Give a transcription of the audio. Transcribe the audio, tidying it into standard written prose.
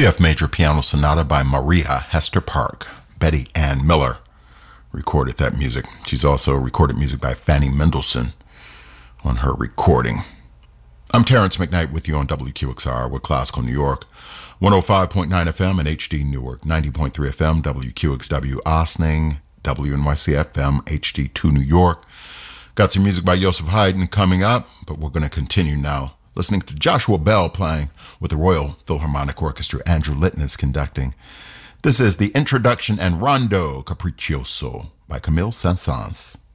The F Major Piano Sonata by Maria Hester Park. Betty Ann Miller recorded that music. She's also recorded music by Fanny Mendelssohn on her recording. I'm Terrence McKnight with you on WQXR with Classical New York, 105.9 FM and HD Newark, 90.3 FM, WQXW Ossining, WNYC FM, HD2 New York. Got some music by Joseph Haydn coming up, but we're going to continue now listening to Joshua Bell playing with the Royal Philharmonic Orchestra. Andrew Litton is conducting. This is the introduction and Rondo Capriccioso by Camille Saint-Saëns.